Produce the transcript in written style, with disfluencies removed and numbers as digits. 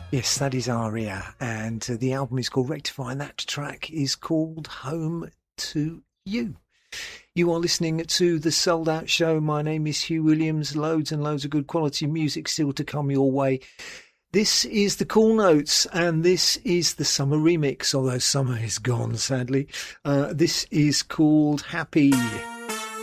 Yes, that is Aria, and the album is called Rectify, and that track is called Home to You. You are listening to The Souled Out Show. My name is Hugh Williams. Loads and loads of good quality music still to come your way. This is the Cool Notes, and this is the summer remix, although summer is gone, sadly. This is called Happy.